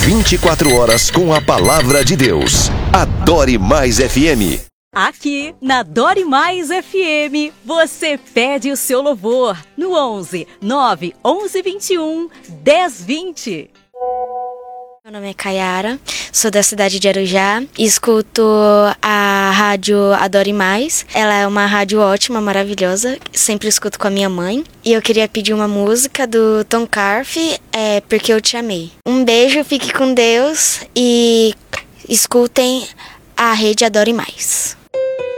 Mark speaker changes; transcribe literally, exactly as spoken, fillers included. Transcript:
Speaker 1: vinte e quatro horas com a palavra de Deus. Adore Mais F M.
Speaker 2: Aqui na Adore Mais F M, você pede o seu louvor no onze, nove, onze, vinte e um, dez, vinte.
Speaker 3: Meu nome é Kayara, sou da cidade de Arujá e escuto a rádio Adore Mais. Ela é uma rádio ótima, maravilhosa, sempre escuto com a minha mãe. E eu queria pedir uma música do Tom Carfe, é Porque Eu Te Amei. Um beijo, fique com Deus e escutem a rede Adore Mais.